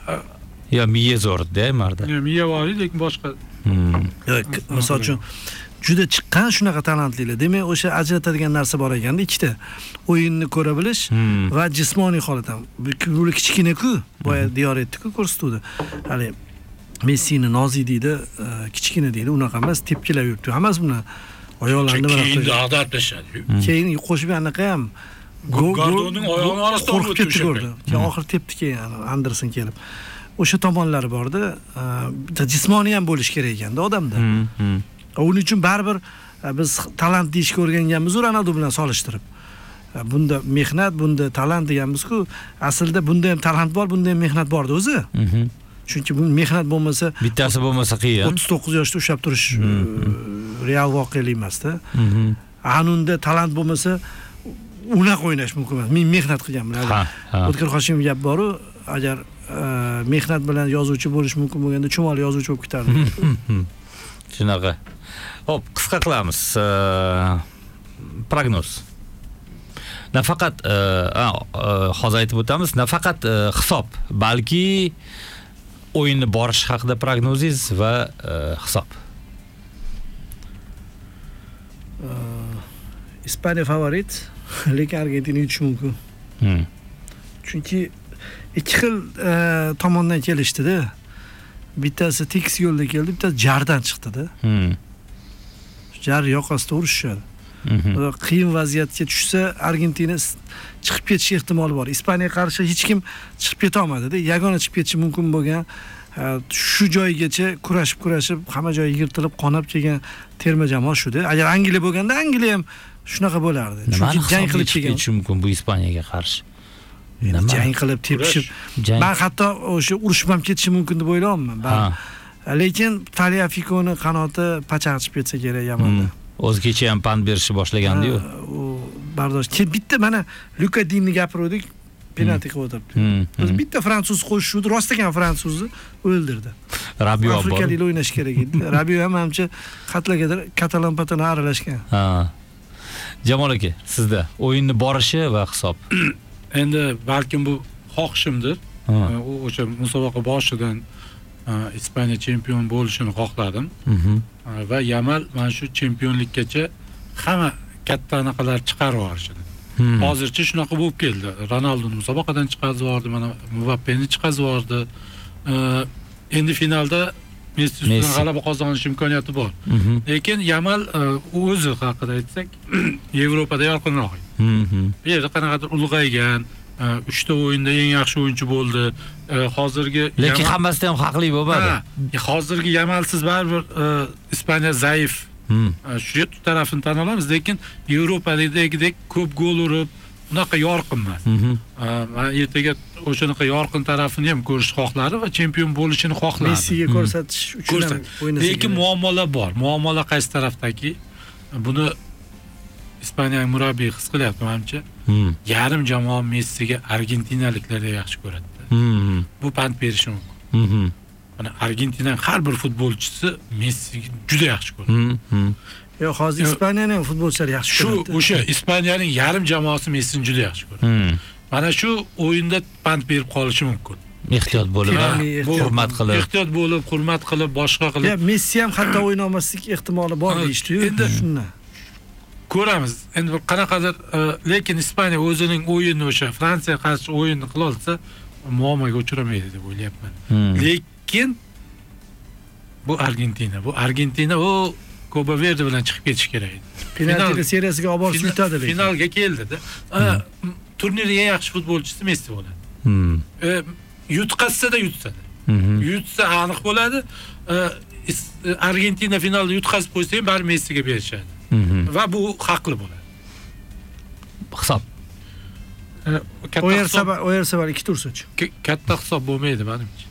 yo miya zo'rda marda. Miya bor, lekin boshqa. Misol uchun juda chiqqan shunaqa talantlilar. Demak, o'sha ajratadigan narsa bor ekanda, ikkita. O'yinni ko'ra bilish va jismoniy holatdan. Bu kichkina-ku, boya diyor etdi-ku ko'rsatuvda. Hali Messini nozik deydi, kichkina deydi, unaqa emas, tepkilab yuribdi. Hammasi buni oyoqlarini bilan keyin ag'darib tashladi. Keyin qo'shib anaqa ham Gardoning oyog'ini orasidan qo'rqib ketdi ko'rdi. Keyin oxir tepdi keyin Anderson kelib. O'sha tomonlari bor-da, jismoniy ham bo'lish kerak ekanda odamda. Uning uchun baribir biz talant deyishga o'rganganmiz Ronaldo bilan solishtirib. Bunda mehnat, bunda talant deganmiz-ku, aslida bunda ham talant bor, bunda ham mehnat bor-da o'zi. Chunki bu mehnat bo'lmasa, bittasi bo'lmasa qiyin. 39 yoshda ushlab turish real voqelik emas-da. Anunda talant bo'lmasa, unaqa o'ynash mumkin emas. Men mehnat qilganman. O'tkir Hoshimov gap bor-ku, agar mehnat bilan yozuvchi bo'lish mumkin bo'lganda chumol yozuvchi bo'lib ketardi. Shunaqa. Hop, qisqa qilamiz. Prognoz. Nafaqat hozir aytib o'tamiz, nafaqat hisob, balki o'yinni borish haqida prognozingiz va hisob. Ispaniya favorit, lekin Argentina yutishi mumkin. Chunki ikki xil tomondan kelishdi-da. Bittasi tekis yo'lda keldi, bittasi jardan chiqdi-da. Jar yoqasida urishadi. Qiyin vaziyatga tushsa, Argentina chiqib ketish ehtimoli bor. Ispaniyaga qarshi hech kim chiqib keta olmadi-da. Yagona chiqib ketishi mumkin bo'lgan shu joygacha kurashib, hamma joyi yirtilib, qonab kelgan terma jamoa shu-da. Agar Angliya bo'lganda, Angliya ham shunaqa bo'lardi. Chunki jang qilib ketishi mumkin bu Ispaniyaga qarshi. Jang qilib tepishib, men hatto o'sha urushib ham ketishi mumkin deb o'ylayapman. Lekin Taliafico'ni qanoti pachaqchib ketsa kerak Yamalda. O'zgacha ham pand berishni boshlagandi-yu. U bardosh. Bitta mana Luka Dinni gapirdik, penalti qilib o'tiribdi. Biz bitta fransuz qo'shishdi, rostdan fransuzni o'ldirdi. Rabiot bor. Afrikalik o'ynash kerak edi. Rabiot ham hamcha qatlagadir Katalan patana aralashgan. Jamol aka, sizda o'yinni borishi va hisob. Endi balkim bu xohishimdir. O'sha musobaqa boshidan Ispaniya chempion bo'lishini xohladim. Va Yamal mana shu chempionlikkacha hamma katta anaqalar chiqarib yuborishdi. Hozircha shunaqa bo'lib keldi. Ronaldoni musobaqadan chiqarib yubordi, mana Mbappeni chiqarib yubordi. Endi finalda Messi ustidan g'alaba qozonish imkoniyati bor. Lekin Yamal o'zi haqida aytsak, Yevropada yorqinroq. Bu yerda qanaqadir ulg'aygan, 3 ta o'yinda eng yaxshi o'yinchi bo'ldi. Hozirgi lekin hammasida ham haqli bo'lmadi. Hozirgi Yamalsiz baribir Ispaniya zaif. Shu tarafini tan olamiz, lekin Yevropadagidek ko'p gol urib, unaqa yorqin emas. Men ertaga o'shanaqa yorqin tarafini ham ko'rish xohlarim va chempion bo'lishini xohladim. Messiga ko'rsatish uchun ham o'ynasa. Lekin muammolar bor. Muammolar qaysi tarafdaki? Buni Ispaniya murabbiy his qilyapti menimcha. Yarim jamoa Messiga argentinaliklarga yaxshi ko'radi. Bu pand berishi mumkin. Mana Argentina har bir futbolchisi Messiga juda yaxshi ko'radi. Yo'q, hozir Ispaniyaning futbolchilari yaxshi ko'radi. Shu o'sha Ispaniyaning yarim jamoasi Messini juda yaxshi ko'radi. Mana shu o'yinda pand berib qolishi mumkin. Ehtiyot bo'lib, hurmat qilib. Ehtiyot bo'lib, hurmat qilib, boshqa qilib. Ya Messi ham hatto o'yna olmaslik ehtimoli bor deydi-yu. Endi shundan ko'ramiz. Endi qanaqadir, lekin Ispaniya o'zining o'yinini o'sha Fransiya qarshi o'yinni qila olsa, muammoga uchramaydi deb o'ylayapman. Lekin bu Argentina o Copa Verde bilan chiqib ketish kerak edi. Penalti seriyasiga olib borib yutadi lekin. Finalga keldi-da. Turnirning eng yaxshi futbolchisi Messi bo'ladi. Yutqazsa-da yutsadi. Yutsa aniq bo'ladi. Argentina finalda yutqazib qo'ysa ham bari Messiga berishadi. Va bu haqli bo'ladi. Hisob. O'yarsa 2 tursuch. Katta hisob bo'lmaydi menimcha.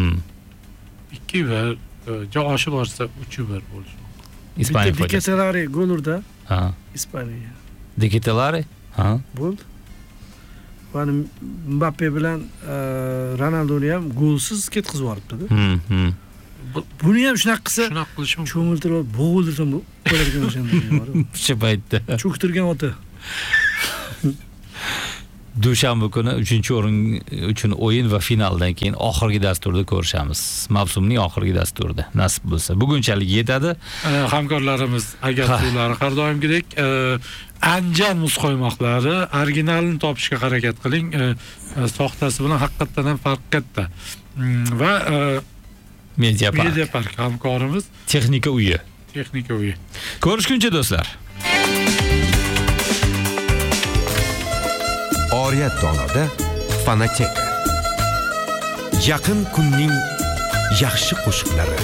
2-1, oshib borsa 3-1 bo'lishi. Ispaniya foydasi. Diketelari gol urdi. Ispaniya. Diketelari? Bo'ldi. Va Mbappe bilan Ronaldoni ham golsiz ketkizib yuboribdi-da. Buni ham shunaqa qilsa, shunaqa qilish mumkin. Cho'miltirib, bo'g'ildirsam bo'larkan o'shanda. Shu paytda. Cho'ktirgan ota. dushanba kuni 3-o'rin uchun o'yin va finaldan keyin oxirgi dasturda ko'rishamiz. Mavsumning oxirgi dasturida nasib bo'lsa. Bugunchalik yetadi. Hamkorlarimiz agatlari har doimgidek Anjan muzqo'ymoqlari originalini topishga harakat qiling. Soxtasi bilan haqiqatan ham farq katta. Va Mediapark hamkorimiz Texnika uyi. Ko'rishguncha do'stlar. Oriyat donoda Fonoteka. Yaqin kunning yaxshi qo'shiqlari.